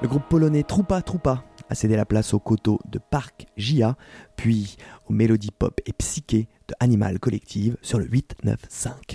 Le groupe polonais Trupa Trupa a cédé la place au Koto de Park Jia, puis aux mélodies pop et psyché de Animal Collective sur le 8-9-5.